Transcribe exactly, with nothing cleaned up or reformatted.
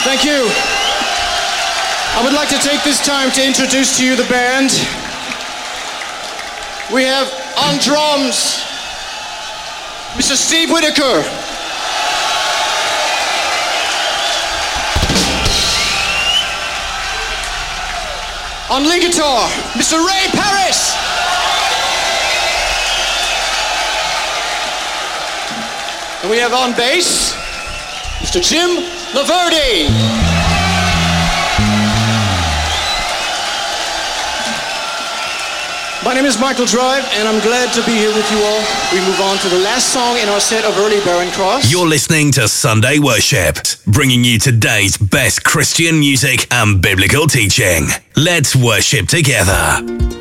Thank you. I would like to take this time to introduce to you the band. We have on drums, Mister Steve Whitaker. On lead guitar, Mister Ray Paris. And we have on bass, Mister Jim Laverty. My name is Michael Drive, and I'm glad to be here with you all. We move on to the last song in our set of early Barren Cross. You're listening to Sunday Worship, bringing you today's best Christian music and biblical teaching. Let's worship together.